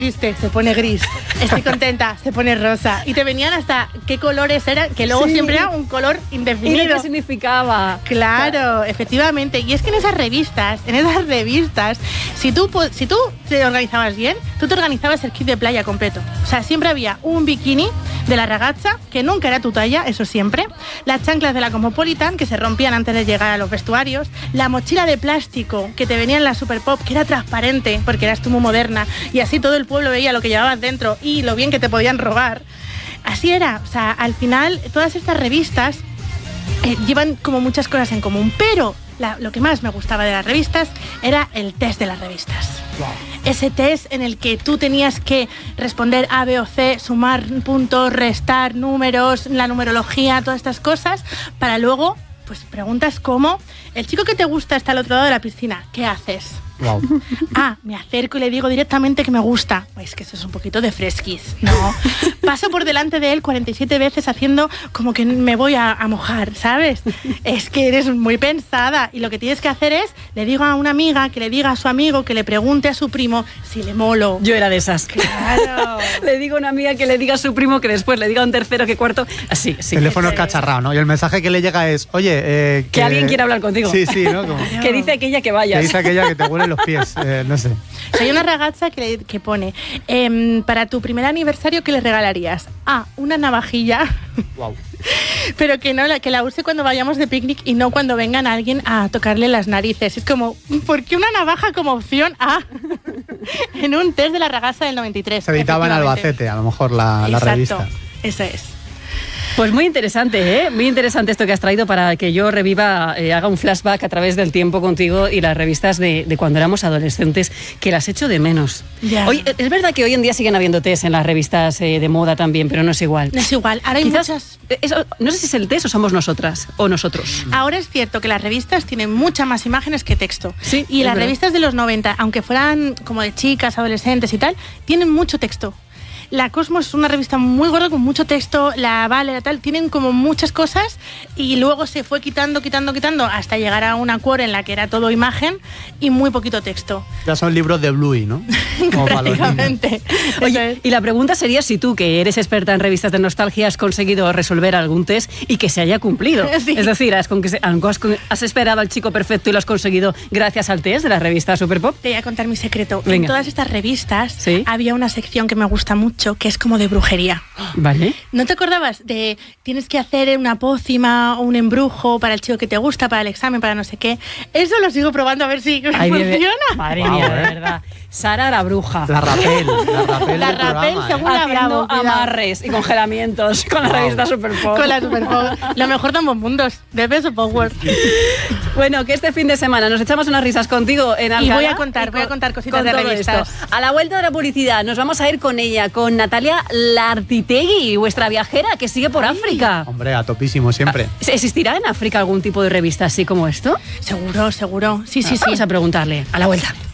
Triste, se pone gris. Estoy contenta, se pone rosa. Y te venían hasta qué colores eran, que luego siempre era un color indefinido. ¿Y lo que significaba? Claro, efectivamente. Y es que en esas revistas, si tú te organizabas bien, tú te organizabas el kit de playa completo. O sea, siempre había un bikini de la ragazza, que nunca era tu talla, eso siempre. Las chanclas de la Cosmopolitan, que se rompían antes de llegar a los vestuarios. La mochila de plástico, que te venía en la Super Pop, que era transparente, porque eras tú muy moderna. Y así todo el pueblo veía lo que llevabas dentro y lo bien que te podían robar. Así era, o sea, al final todas estas revistas llevan como muchas cosas en común, pero lo que más me gustaba de las revistas era el test de las revistas. Wow. Ese test en el que tú tenías que responder A, B o C, sumar puntos, restar números, la numerología, todas estas cosas, para luego, pues preguntas como, el chico que te gusta está al otro lado de la piscina, ¿qué haces? Wow. Me acerco y le digo directamente que me gusta. Es que eso es un poquito de fresquis, ¿no? Paso por delante de él 47 veces haciendo como que me voy a mojar, ¿sabes? Es que eres muy pensada. Y lo que tienes que hacer es, le digo a una amiga que le diga a su amigo, que le pregunte a su primo si le molo. Yo era de esas. Claro. Le digo a una amiga que le diga a su primo, que después le diga a un tercero, que cuarto. Así, sí. Teléfono escacharrado, ¿no? Y el mensaje que le llega es, oye, que alguien quiere hablar contigo. Sí, ¿no? Como... Que dice aquella que vayas. Que dice aquella que te huele los pies, no sé. Hay una ragazza que pone, para tu primer aniversario, ¿qué le regalarías? Una navajilla. Wow. Pero que la use cuando vayamos de picnic y no cuando vengan alguien a tocarle las narices. Es como, ¿por qué una navaja como opción A? En un test de la ragazza del 93. Se editaba en Albacete, a lo mejor la revista. Eso es. Pues muy interesante, ¿eh? Muy interesante esto que has traído para que yo reviva, haga un flashback a través del tiempo contigo y las revistas de cuando éramos adolescentes, que las echo de menos. Ya. Hoy, es verdad que hoy en día siguen habiendo test en las revistas de moda también, pero no es igual. No es igual. Ahora hay muchas... no sé si es el test o somos nosotras o nosotros. Ahora es cierto que las revistas tienen muchas más imágenes que texto. Sí, y las verdad. Revistas de los 90, aunque fueran como de chicas, adolescentes y tal, tienen mucho texto. La Cosmos es una revista muy gorda con mucho texto, la Vale, la tal, tienen como muchas cosas y luego se fue quitando hasta llegar a una Quore en la que era todo imagen y muy poquito texto. Ya son libros de Bluey, ¿no? Prácticamente. Oye, y la pregunta sería si tú, que eres experta en revistas de nostalgia, has conseguido resolver algún test y que se haya cumplido. Sí. Es decir, has esperado al chico perfecto y lo has conseguido gracias al test de la revista Super Pop. Te voy a contar mi secreto. Venga. En todas estas revistas ¿Sí? había una sección que me gusta mucho, que es como de brujería. Vale. ¿No te acordabas de tienes que hacer una pócima o un embrujo para el chico que te gusta, para el examen, para no sé qué? Eso lo sigo probando a ver si funciona. Madre mía, de verdad. Sara la bruja. La Rapel La del Rapel programa, según la Haciendo Bravo. Cuidado. amarres y congelamientos con la revista Super Pop. Con la Super Pop. Lo mejor de ambos mundos. De Beso Power. Bueno, que este fin de semana nos echamos unas risas contigo en Alcalá. Y voy a contar cositas con de todo revistas. esto. A la vuelta de la publicidad nos vamos a ir con ella, con Natalia Lartitegui, vuestra viajera que sigue por África. Hombre, a topísimo siempre. ¿Existirá en África algún tipo de revista así como esto? Seguro. Sí. Vamos a preguntarle. A la vuelta.